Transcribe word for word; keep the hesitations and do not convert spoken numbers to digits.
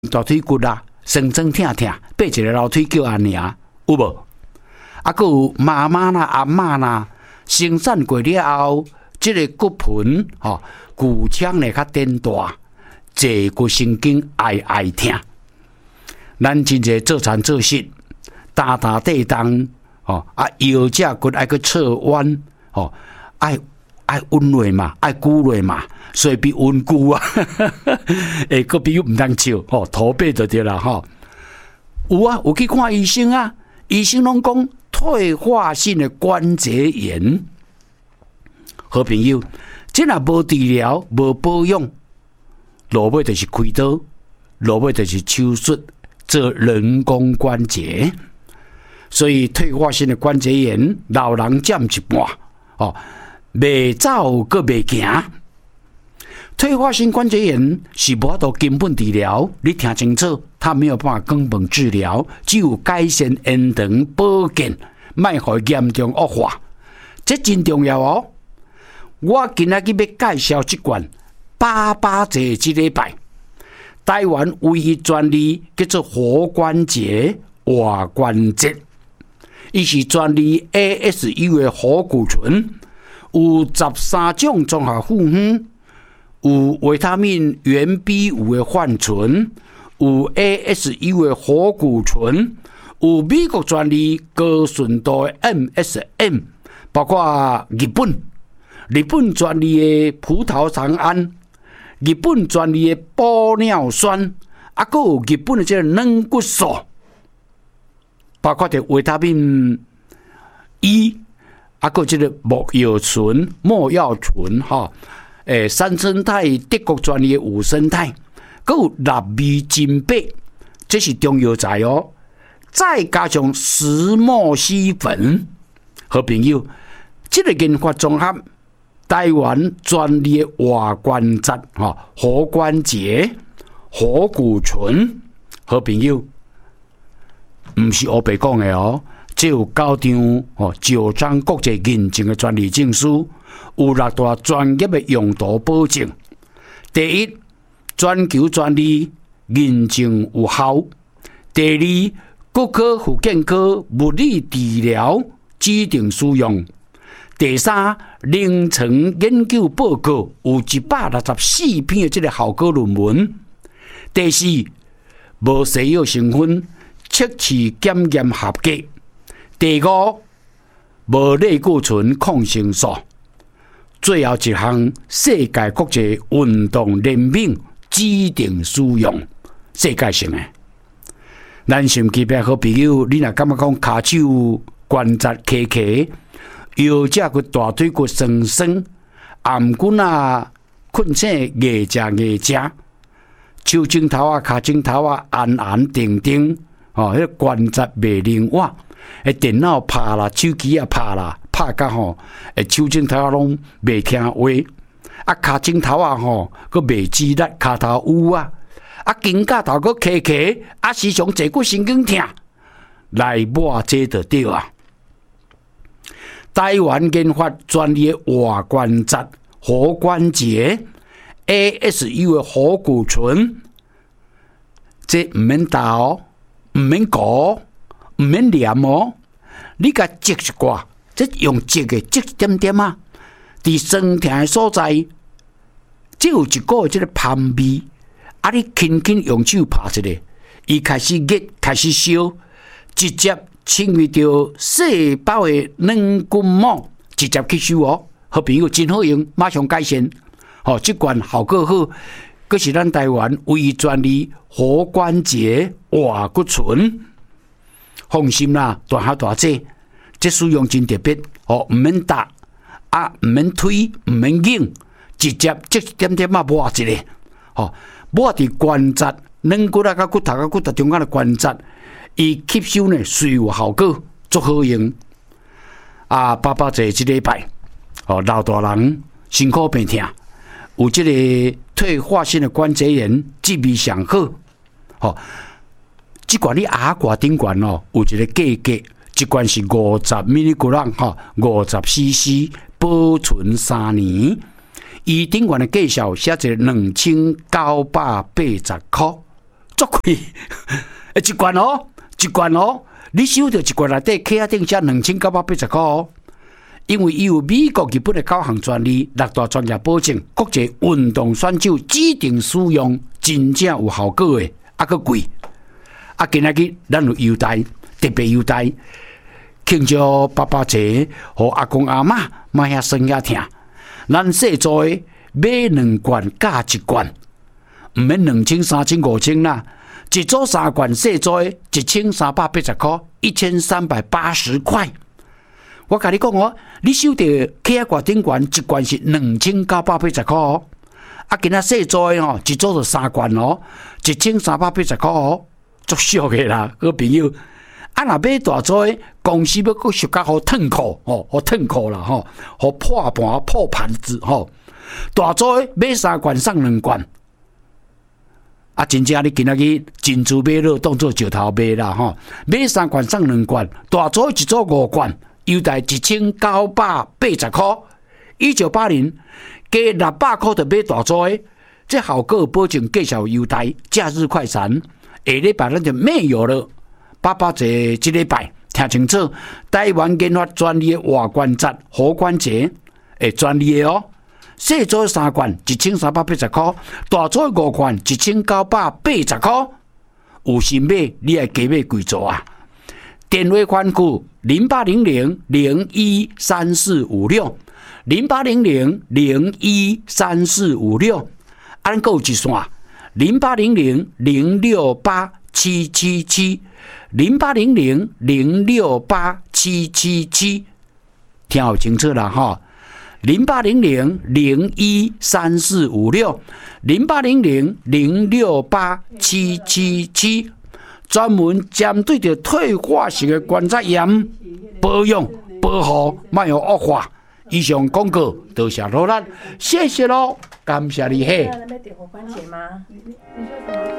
大腿骨啊，酸酸痛痛，爬一个楼梯叫安尔，有无？啊，佮有妈妈啦、阿嬷啦，生产过了后，即、這個骨盆吼，骨腔咧较颠大，坐骨神经爱爱痛。咱真侪做残做失，打打地动，吼啊腰脊骨爱去侧弯，吼爱爱温落嘛，爱鼓落嘛，所以比温鼓啊，诶，个比毋通笑，吼驼背就对啦，吼。有啊，有去看医生啊，医生拢讲退化性的关节炎。好朋友，即若无治疗、无保养，落尾就是开刀，落尾就是手术做人工关节。所以退化性的关节炎，老人占一半，哦，未走阁未行。退化性关节炎是无法度根本治疗，你听清楚，它没有办法根本治疗，只有改善、延长、保健，莫互严重恶化。这真重要哦！我今仔日要介绍一款八八节一礼拜，台湾唯一专利叫做活关节外关节，伊是专利 A S U 的活骨醇，有十三种综合复方。有维他命原 B 五 的泛醇，有 A S U 的活骨醇，有美国专利高纯度的 M S M， 包括日本日本专利的葡萄糖胺，日本专利的玻尿酸，啊，还有日本的这个软骨素，包括的维他命 E， 啊，还有这个木药醇、莫药醇，哈。诶，三生态德国专利的五生态，还有纳米金钡，这是中药材哦。再加上石墨烯粉，好朋友，这个研发综合台湾专利的外关节、哈活关节、活骨醇，好朋友，唔是黑白讲的哦，这有九张哦九张国际认证的专利证书。有六大专业的用途保证：第一，全球专利认证有效；第二，骨科、复健科物理治疗指定使用；第三，临床研究报告有一百六十四篇的这个效果论文；第四，无西药成分，测试检验合格；第五，无类固醇抗生素。最后一项，世界国际运动联盟指定使用，世界性的。咱心肌病好朋友，你若感觉讲骹手关节卡卡，腰脊骨、大腿骨酸酸，颔骨啊困醒硬食硬食，手指头啊、骹指头啊按按定定，哦，迄关节袂灵活，诶，电脑拍啦，手机啊拍啦。拍甲吼，诶，手指头啊拢袂听话，啊，骹指头啊吼，佮袂指力，骹头有啊，啊，肩胛头佮卡卡，啊，时常坐骨神经痛，来抹这就对啊。台湾研发专利的外关节、活关节 A S U 的活骨醇，这唔免打哦，唔免搞，唔免念哦，你甲接一挂。这用折的折一点点啊，伫酸痛的所在，只有一个这个香味，啊，你轻轻用手拍一下，伊开始热，开始烧，直接侵入到细胞的软骨膜，直接吸收哦。好朋友真好用，马上改善。哦，这款效果好，佫是咱台湾唯一专利活关节外骨醇，放心啦，大下大姐。这使用真特别，哦，唔免打，啊，唔免推，唔免拧，直接即一点点啊抹一下，哦，抹伫关节、软骨啊、甲骨头、甲骨头中间的关节，伊吸收呢，随有效果，足好用。啊，爸爸这一礼拜，哦，老大人辛苦病痛，有这个退化性的关节炎，治味上好，哦，即管你牙挂顶管哦，有一个价格。一罐是五十 米里格朗哈，五十 C C， 保存三年。伊顶罐的介绍写一两千九百八十块， 足贵，一罐哦，一罐哦，你收到一罐内底起仔顶写两千九百八十块哦。因为伊有美国、日本的九项专利、六大专业保证，国际运动选手指定使用，真正有效果的，啊，佮贵。啊，今仔日咱有优待，特别优待，庆祝爸爸节，和阿公阿嬷莫遐酸遐疼。咱细做的买两罐加一罐，唔免两千、三千、五千啦。一组三罐细做的，一千三百八十块，一千三百八十块。我甲你讲哦，你收到起仔挂顶罐一罐是两千九百八十块哦，啊，今仔细做的哦，一组就三罐哦，一千三百八十块哦，足俗的啦，好朋友。啊，若买大组的，公司要搁小甲好褪裤哦，好褪裤啦吼，好破盘破盘子吼。大组的买三罐送两罐。啊，真正你今仔日珍珠买了当做石头买啦吼，买三罐送两罐，大组一组五罐。优待一千九百八十块，一九八零加六百块就买大组的，这效果保证继续优待。假日快闪，下礼拜咱就没有了。爸爸节这礼拜听清楚，台湾研发专利的外关节、颌关节诶专利的哦。细组三罐一千三百八十块，大组五罐一千九百八十块。有心买，你爱加买几组啊？电话款据零八零零零一三四五六零八零零零一三四五六，按购一线零八零零零六八七七七零八零零零六八七七七，听好清楚啦哈！零八零零零一三四五六零八零零零六八七七七。专门针对着退化性的关节炎保养保护，莫有恶化。以上广告多谢罗兰，谢谢喽，感谢你嘿。